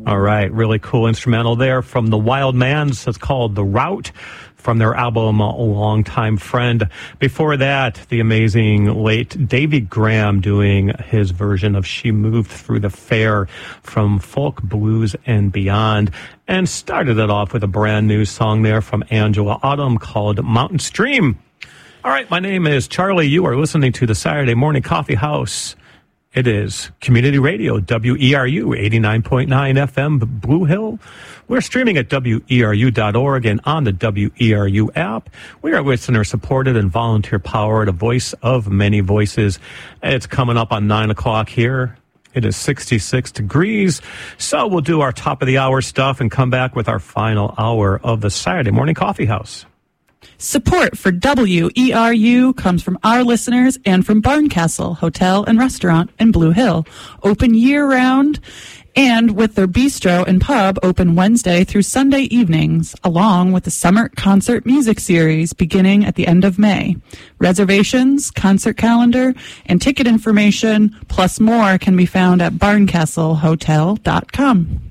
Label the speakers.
Speaker 1: All right, really cool instrumental there from the Wild Mans. It's called The Route, from their album A Long Time Friend. Before that, the amazing late Davy Graham doing his version of She Moved Through the Fair from Folk, Blues, and Beyond. And started it off with a brand new song there from Angela Autumn called Mountain Stream. All right, my name is Charlie. You are listening to the Saturday Morning Coffee House. It is Community Radio, WERU, 89.9 FM, Blue Hill. We're streaming at WERU.org and on the WERU app. We are listener-supported and volunteer-powered, a voice of many voices. It's coming up on 9 o'clock here. It is 66 degrees, so we'll do our top-of-the-hour stuff and come back with our final hour of the Saturday Morning Coffee House.
Speaker 2: Support for WERU comes from our listeners and from Barncastle Hotel and Restaurant in Blue Hill, open year-round, and with their bistro and pub open Wednesday through Sunday evenings, along with the Summer Concert Music Series beginning at the end of May. Reservations, concert calendar, and ticket information, plus more, can be found at barncastlehotel.com.